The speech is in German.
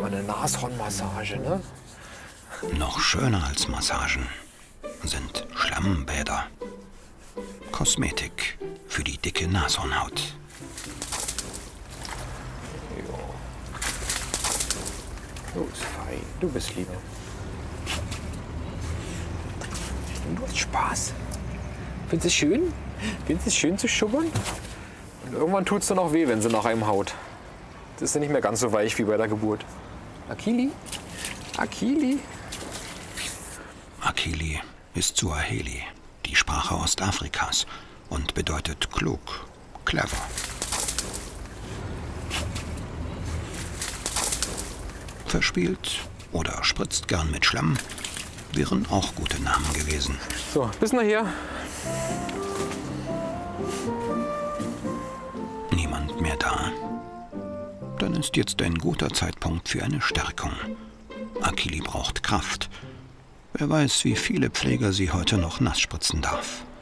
mal eine Nashornmassage, ne? Noch schöner als Massagen sind Schlammbäder. Kosmetik für die dicke Nashornhaut. Jo. Du bist fein, du bist lieber. Und du hast Spaß. Findest du es schön? Findest du es schön zu schubbern? Und irgendwann tut es dann auch weh, wenn sie nach einem haut. Das ist ja nicht mehr ganz so weich wie bei der Geburt. Akili? Akili? Akili ist Suaheli, die Sprache Ostafrikas, und bedeutet klug, clever. Verspielt oder spritzt gern mit Schlamm wären auch gute Namen gewesen. So, bis nachher. Niemand mehr da. Dann ist jetzt ein guter Zeitpunkt für eine Stärkung. Akili braucht Kraft. Wer weiß, wie viele Pfleger sie heute noch nass spritzen darf.